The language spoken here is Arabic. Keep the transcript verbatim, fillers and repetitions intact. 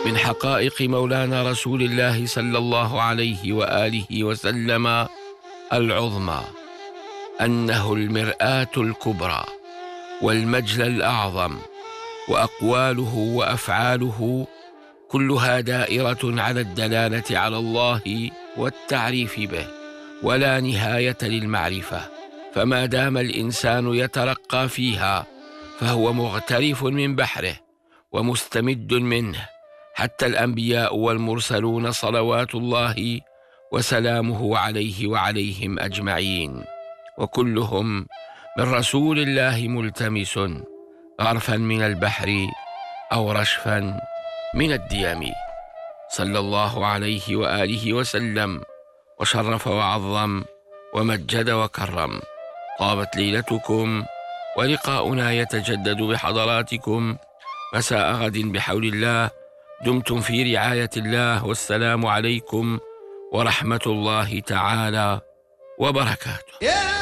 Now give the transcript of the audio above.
من حقائق مولانا رسول الله صلى الله عليه وآله وسلم العظمى أنه المرآة الكبرى والمجلى الأعظم، وأقواله وأفعاله كلها دائرة على الدلالة على الله والتعريف به، ولا نهاية للمعرفة. فما دام الإنسان يترقى فيها فهو مغترف من بحره ومستمد منه، حتى الأنبياء والمرسلون صلوات الله وسلامه عليه وعليهم أجمعين، وكلهم من رسول الله ملتمس غرفا من البحر أو رشفا من الديم، صلى الله عليه وآله وسلم وشرف وعظم ومجد وكرم. طابت ليلتكم، ولقاؤنا يتجدد بحضراتكم مساء غد بحول الله. دمتم في رعاية الله، والسلام عليكم ورحمة الله تعالى وبركاته.